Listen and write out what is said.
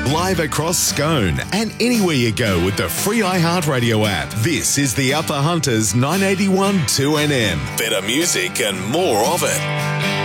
Live across Scone and anywhere you go with the free iHeartRadio app. This is the Upper Hunters 981 2NM. Better music and more of it.